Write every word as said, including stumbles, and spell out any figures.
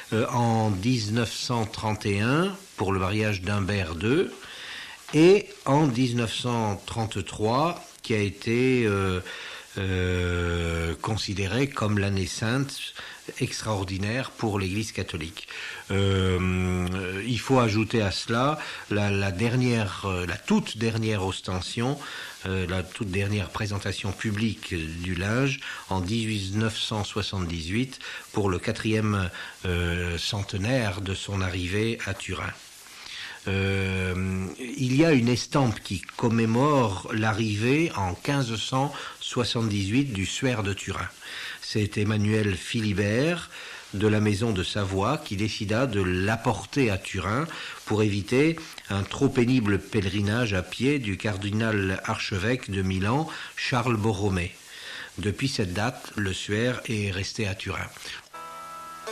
euh, en dix-neuf cent trente et un pour le mariage d'Humbert deux et en dix-neuf cent trente-trois qui a été euh, euh, considérée comme l'année sainte extraordinaire pour l'Église catholique. Euh, il faut ajouter à cela la, la dernière, la toute dernière ostension, euh, la toute dernière présentation publique du linge en dix-neuf cent soixante-dix-huit pour le quatrième euh, centenaire de son arrivée à Turin. Euh, il y a une estampe qui commémore l'arrivée en quinze cent soixante-dix-huit du suaire de Turin. C'est Emmanuel Philibert de la maison de Savoie qui décida de l'apporter à Turin pour éviter un trop pénible pèlerinage à pied du cardinal archevêque de Milan, Charles Borromée. Depuis cette date, le suaire est resté à Turin.